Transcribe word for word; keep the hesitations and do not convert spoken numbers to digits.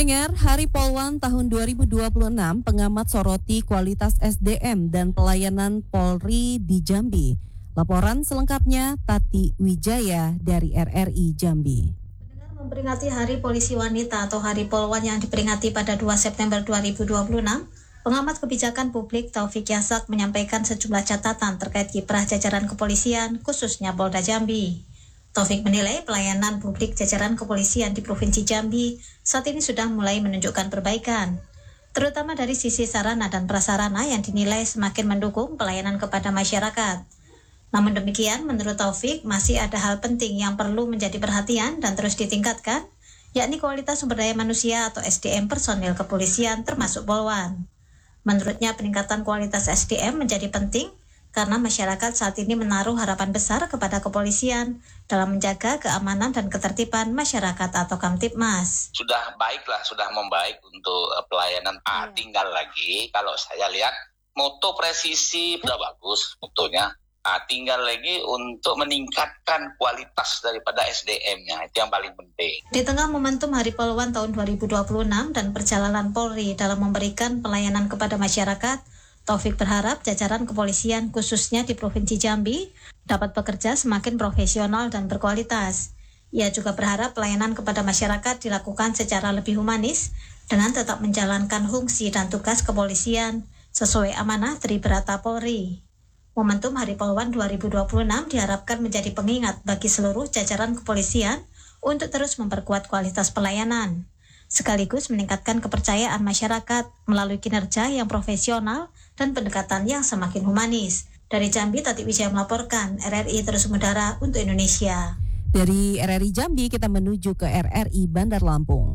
Pendengar, Hari Polwan tahun dua ribu dua puluh enam, pengamat soroti kualitas S D M dan pelayanan Polri di Jambi. Laporan selengkapnya Tati Wijaya dari R R I Jambi. Pendengar, memperingati Hari Polisi Wanita atau Hari Polwan yang diperingati pada dua September dua ribu dua puluh enam, pengamat kebijakan publik Taufik Yasak menyampaikan sejumlah catatan terkait kiprah jajaran kepolisian, khususnya Polda Jambi. Taufik menilai pelayanan publik jajaran kepolisian di Provinsi Jambi saat ini sudah mulai menunjukkan perbaikan, terutama dari sisi sarana dan prasarana yang dinilai semakin mendukung pelayanan kepada masyarakat. Namun demikian, menurut Taufik, masih ada hal penting yang perlu menjadi perhatian dan terus ditingkatkan, yakni kualitas sumber daya manusia atau S D M personil kepolisian termasuk Polwan. Menurutnya, peningkatan kualitas S D M menjadi penting karena masyarakat saat ini menaruh harapan besar kepada kepolisian dalam menjaga keamanan dan ketertiban masyarakat atau Kamtibmas. Sudah baiklah, sudah membaik untuk uh, pelayanan. Ah, hmm. Tinggal lagi, kalau saya lihat, moto presisi sudah bagus motonya. Ah, tinggal lagi untuk meningkatkan kualitas daripada S D M-nya, itu yang paling penting. Di tengah momentum Hari Polwan tahun dua ribu dua puluh enam dan perjalanan Polri dalam memberikan pelayanan kepada masyarakat, Taufik berharap jajaran kepolisian khususnya di Provinsi Jambi dapat bekerja semakin profesional dan berkualitas. Ia juga berharap pelayanan kepada masyarakat dilakukan secara lebih humanis dengan tetap menjalankan fungsi dan tugas kepolisian sesuai amanah Tribrata Polri. Momentum Hari Polwan dua ribu dua puluh enam diharapkan menjadi pengingat bagi seluruh jajaran kepolisian untuk terus memperkuat kualitas pelayanan, sekaligus meningkatkan kepercayaan masyarakat melalui kinerja yang profesional dan pendekatan yang semakin humanis. Dari Jambi, Tati Wijaya melaporkan, R R I terus mengudara untuk Indonesia. Dari R R I Jambi kita menuju ke R R I Bandar Lampung.